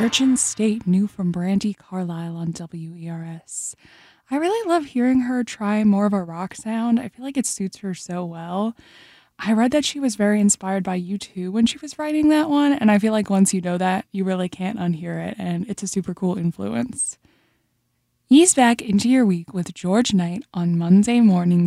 Virgin State new from Brandi Carlile on WERS. I really love hearing her try more of a rock sound. I feel like it suits her so well. I read that she was very inspired by U2 when she was writing that one, and I feel like once you know that, you really can't unhear it, and it's a super cool influence. Ease back into your week with George Knight on Monday morning.